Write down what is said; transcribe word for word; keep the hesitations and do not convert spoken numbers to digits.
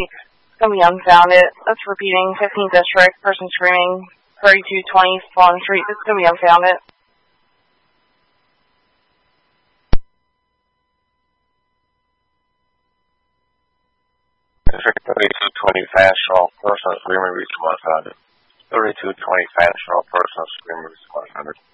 Street. It's going to be unfounded. That's repeating. fifteenth District. Person screaming. thirty-two twenty Spawn Street. It's going to be unfounded. District thirty-two twenty Fastball. Person screaming. Reach one hundred. thirty-two twenty Fastball. Person screaming. Reach one hundred.